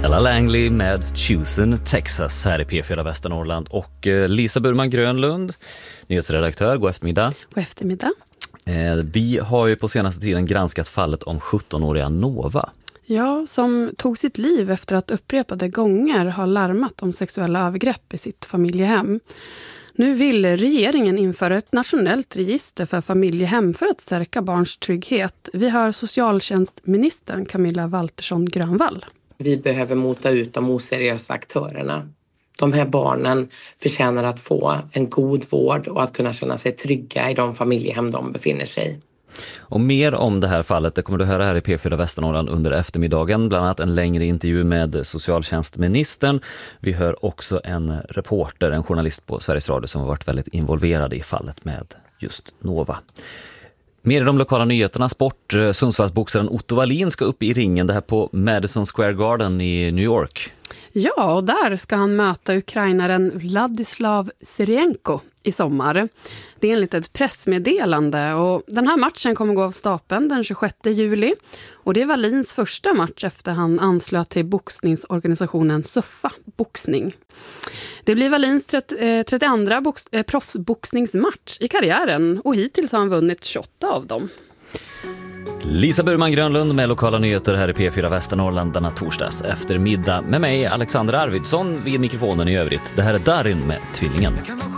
Ella Langley med Chosen Texas här i P4 Västernorrland och Lisa Burman Grönlund, nyhetsredaktör. God eftermiddag. God eftermiddag. Vi har ju på senaste tiden granskat fallet om 17-åriga Nova. Ja, som tog sitt liv efter att upprepade gånger ha larmat om sexuella övergrepp i sitt familjehem. Nu vill regeringen införa ett nationellt register för familjehem för att stärka barns trygghet. Vi hör socialtjänstministern Camilla Waltersson Grönvall. Vi behöver mota ut de oseriösa aktörerna. De här barnen förtjänar att få en god vård och att kunna känna sig trygga i de familjehem de befinner sig i. Och mer om det här fallet det kommer du höra här i P4 Västernorrland under eftermiddagen. Bland annat en längre intervju med socialtjänstministern. Vi hör också en reporter, en journalist på Sveriges Radio som har varit väldigt involverad i fallet med just Nova. Mer i de lokala nyheterna. Sport. Sundsvallsboxaren Otto Wallin ska upp i ringen. Det här på Madison Square Garden i New York. Ja, och där ska han möta ukrainaren Vladislav Serenko i sommar. Det är enligt ett pressmeddelande och den här matchen kommer gå av stapeln den 26 juli. Och det är Wallins första match efter han anslöt till boxningsorganisationen Suffa Boxning. Det blir Wallins 32 proffsboxningsmatch i karriären och hittills har han vunnit 28 av dem. Lisa Burman Grönlund med lokala nyheter här i P4 Västernorrland denna torsdags eftermiddag med mig Alexander Arvidsson vid mikrofonen i övrigt. Det här är Darin med Tvillingen.